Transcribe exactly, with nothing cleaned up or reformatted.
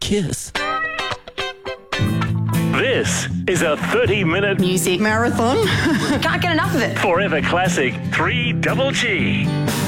Kiss. This is a thirty-minute music marathon. Can't get enough of it. Forever Classic three double G.